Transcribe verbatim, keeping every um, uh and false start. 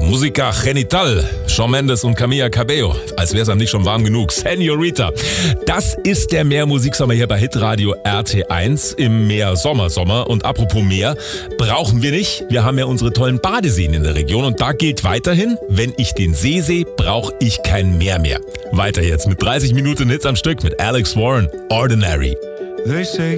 Musica Genital, Shawn Mendes und Camila Cabello. Als wäre es einem nicht schon warm genug. Senorita. Das ist der Meer-Musiksommer hier bei Hitradio R T eins im Meer-Sommer-Sommer. Und apropos Meer, brauchen wir nicht. Wir haben ja unsere tollen Badeseen in der Region. Und da gilt weiterhin, wenn ich den See sehe, brauche ich kein Meer mehr. Weiter jetzt mit dreißig Minuten Hits am Stück mit Alex Warren, Ordinary. They say